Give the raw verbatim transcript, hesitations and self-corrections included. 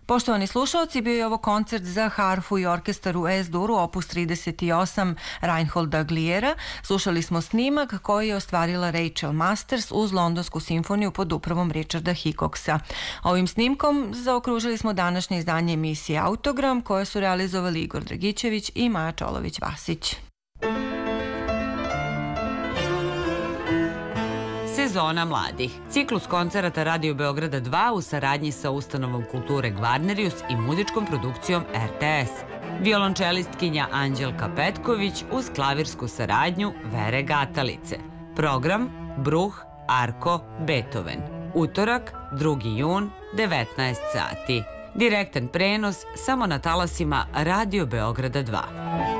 Poštovani slušalci, bio je ovo koncert za harfu i orkestar u Es-duru, opus trideset osam Reinholda Gliera. Slušali smo snimak koji je ostvarila Rachel Masters uz Londonsku simfoniju pod upravom Richarda Hickoxa. Ovim snimkom zaokružili smo današnje izdanje emisije Autogram, koje su realizovali Igor Dragićević i Maja Čolović-Vasić. Sezona mladih. Ciklus koncerata Radio Beograda dva u saradnji sa Ustanovom kulture Gvarnerius i muzičkom produkcijom Er Te Es. Violončelistkinja Anđelka Petković uz klavirsku saradnju Vere Gatalice. Program Bruh, Arko, Beethoven. Utorak, drugi jun, devetnaest sati. Direktan prenos samo na talasima Radio Beograda dva.